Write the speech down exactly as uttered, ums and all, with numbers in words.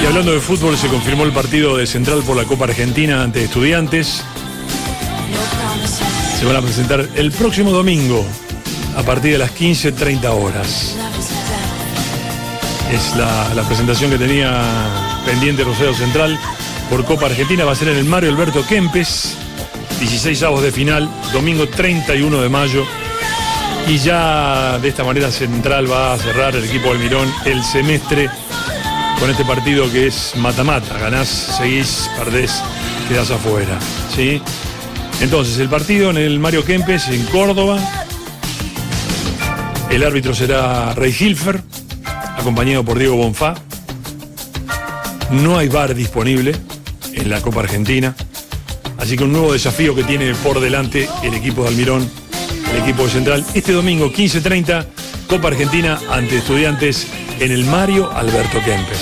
Y hablando de fútbol, se confirmó el partido de Central por la Copa Argentina ante Estudiantes. Se van a presentar el próximo domingo a partir de las quince treinta horas. Es la, la presentación que tenía pendiente Rosario Central por Copa Argentina. Va a ser en el Mario Alberto Kempes, dieciséis avos de final, domingo treinta y uno de mayo. Y ya de esta manera Central va a cerrar el equipo Almirón el semestre con este partido que es mata-mata. Ganás, seguís, perdés, quedás afuera, ¿sí? Entonces, el partido en el Mario Kempes, en Córdoba. El árbitro será Rey Hilfer, acompañado por Diego Bonfá. No hay V A R disponible en la Copa Argentina. Así que un nuevo desafío que tiene por delante el equipo de Almirón, el equipo de Central. Este domingo, quince treinta, Copa Argentina ante Estudiantes en el Mario Alberto Kempes.